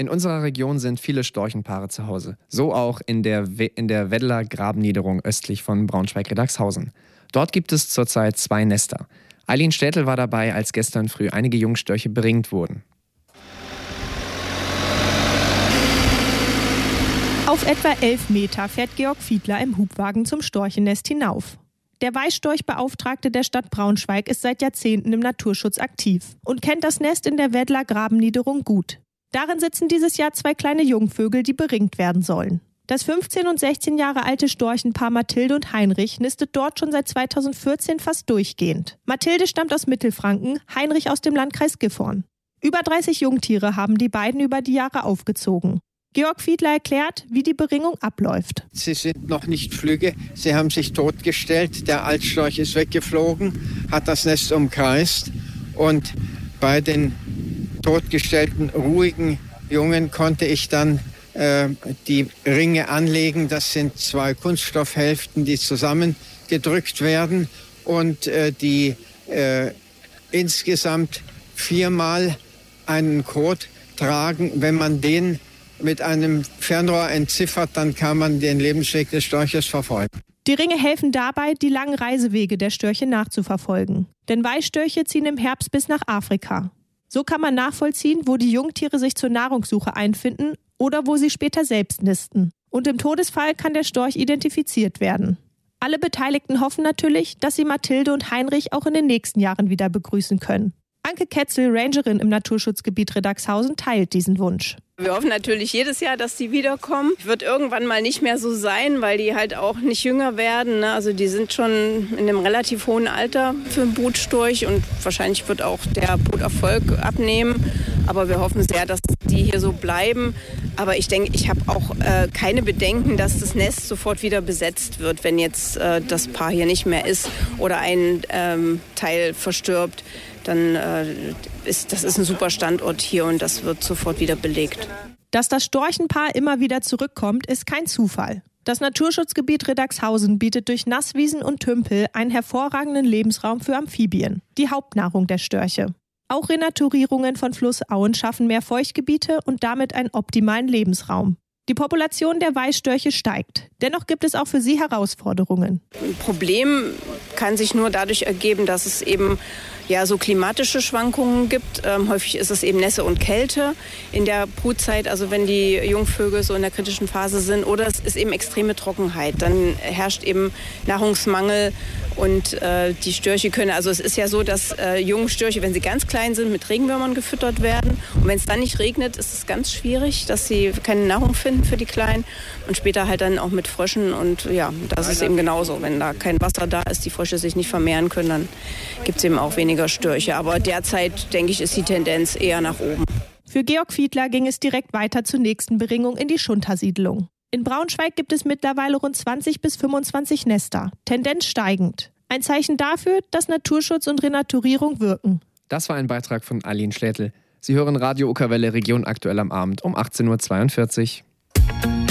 In unserer Region sind viele Storchenpaare zu Hause. So auch in der Weddeler Grabenniederung östlich von Braunschweig-Riddagshausen. Dort gibt es zurzeit 2 Nester. Eileen Städtel war dabei, als gestern früh einige Jungstörche beringt wurden. Auf etwa 11 Meter fährt Georg Fiedler im Hubwagen zum Storchennest hinauf. Der Weißstorchbeauftragte der Stadt Braunschweig ist seit Jahrzehnten im Naturschutz aktiv und kennt das Nest in der Weddeler Grabenniederung gut. Darin sitzen dieses Jahr 2 kleine Jungvögel, die beringt werden sollen. Das 15 und 16 Jahre alte Storchenpaar Mathilde und Heinrich nistet dort schon seit 2014 fast durchgehend. Mathilde stammt aus Mittelfranken, Heinrich aus dem Landkreis Gifhorn. Über 30 Jungtiere haben die beiden über die Jahre aufgezogen. Georg Fiedler erklärt, wie die Beringung abläuft. Sie sind noch nicht flügge, sie haben sich totgestellt, der Altstorch ist weggeflogen, hat das Nest umkreist und bei den totgestellten, ruhigen Jungen konnte ich dann die Ringe anlegen. Das sind 2 Kunststoffhälften, die zusammengedrückt werden und die insgesamt 4-mal einen Code tragen. Wenn man den mit einem Fernrohr entziffert, dann kann man den Lebensweg des Storches verfolgen. Die Ringe helfen dabei, die langen Reisewege der Störche nachzuverfolgen. Denn Weißstörche ziehen im Herbst bis nach Afrika. So kann man nachvollziehen, wo die Jungtiere sich zur Nahrungssuche einfinden oder wo sie später selbst nisten. Und im Todesfall kann der Storch identifiziert werden. Alle Beteiligten hoffen natürlich, dass sie Mathilde und Heinrich auch in den nächsten Jahren wieder begrüßen können. Anke Ketzel, Rangerin im Naturschutzgebiet Riddagshausen, teilt diesen Wunsch. Wir hoffen natürlich jedes Jahr, dass die wiederkommen. Wird irgendwann mal nicht mehr so sein, weil die halt auch nicht jünger werden. Ne? Also die sind schon in einem relativ hohen Alter für einen Brutstorch und wahrscheinlich wird auch der Bruterfolg abnehmen. Aber wir hoffen sehr, dass die hier so bleiben. Aber ich denke, ich habe auch keine Bedenken, dass das Nest sofort wieder besetzt wird, wenn jetzt das Paar hier nicht mehr ist oder ein Teil verstirbt. Dann das ist ein super Standort hier und das wird sofort wieder belegt. Dass das Storchenpaar immer wieder zurückkommt, ist kein Zufall. Das Naturschutzgebiet Riddagshausen bietet durch Nasswiesen und Tümpel einen hervorragenden Lebensraum für Amphibien, die Hauptnahrung der Störche. Auch Renaturierungen von Flussauen schaffen mehr Feuchtgebiete und damit einen optimalen Lebensraum. Die Population der Weißstörche steigt. Dennoch gibt es auch für sie Herausforderungen. Ein Problem kann sich nur dadurch ergeben, dass es eben so klimatische Schwankungen gibt. Häufig ist es eben Nässe und Kälte in der Brutzeit, also wenn die Jungvögel so in der kritischen Phase sind. Oder es ist eben extreme Trockenheit. Dann herrscht eben Nahrungsmangel und die Störche können, also es ist ja so, dass junge Störche, wenn sie ganz klein sind, mit Regenwürmern gefüttert werden. Und wenn es dann nicht regnet, ist es ganz schwierig, dass sie keine Nahrung finden für die Kleinen. Und später halt dann auch mit Fröschen. Und ja, das ist eben genauso. Wenn da kein Wasser da ist, die Frösche sich nicht vermehren können, dann gibt es eben auch weniger Störche. Aber derzeit, denke ich, ist die Tendenz eher nach oben. Für Georg Fiedler ging es direkt weiter zur nächsten Beringung in die Schuntersiedlung. In Braunschweig gibt es mittlerweile rund 20 bis 25 Nester, Tendenz steigend. Ein Zeichen dafür, dass Naturschutz und Renaturierung wirken. Das war ein Beitrag von Eileen Städtel. Sie hören Radio Okerwelle Region aktuell am Abend um 18:42 Uhr.